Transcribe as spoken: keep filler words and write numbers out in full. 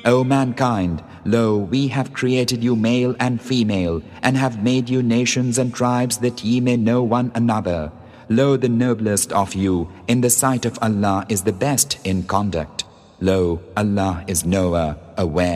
O mankind, lo, we have created you male and female, and have made you nations and tribes that ye may know one another. Lo, the noblest of you in the sight of Allah is the best in conduct. Lo, Allah is knower, aware.